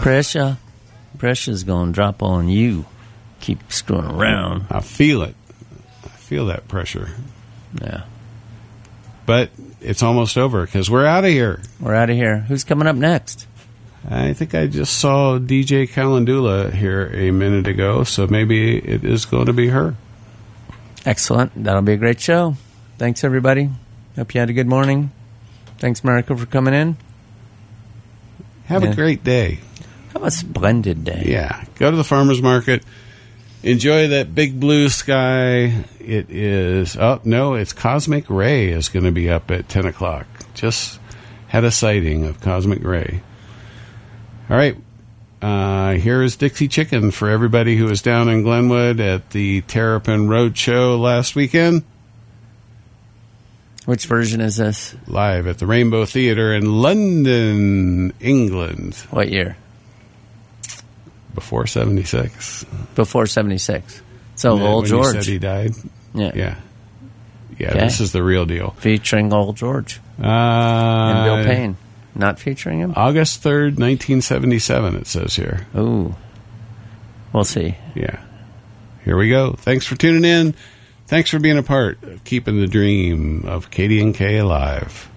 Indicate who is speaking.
Speaker 1: Pressure's going to drop on you. Keep screwing around.
Speaker 2: I feel it. I feel that pressure.
Speaker 1: Yeah.
Speaker 2: But it's almost over because we're out of here.
Speaker 1: We're out of here. Who's coming up next?
Speaker 2: I think I just saw DJ Calendula here a minute ago, so maybe it is going to be her.
Speaker 1: Excellent. That'll be a great show. Thanks, everybody. Hope you had a good morning. Thanks, Marco, for coming in.
Speaker 2: Have a great day.
Speaker 1: Have a splendid day.
Speaker 2: Yeah. Go to the farmer's market. Enjoy that big blue sky. It is... Oh, no, it's Cosmic Ray is going to be up at 10 o'clock. Just had a sighting of Cosmic Ray. All right. Here is Dixie Chicken for everybody who was down in Glenwood at the Terrapin Road Show last weekend.
Speaker 1: Which version is this?
Speaker 2: Live at the Rainbow Theatre in London, England.
Speaker 1: What year?
Speaker 2: Before 76.
Speaker 1: Before 76. So Old
Speaker 2: when
Speaker 1: George.
Speaker 2: You said he died?
Speaker 1: Yeah.
Speaker 2: Yeah, this is the real deal.
Speaker 1: Featuring Old George. And Bill Payne. Not featuring him?
Speaker 2: August 3rd, 1977, it says here.
Speaker 1: Ooh. We'll see.
Speaker 2: Yeah. Here we go. Thanks for tuning in. Thanks for being a part of keeping the dream of Katie and Kay alive.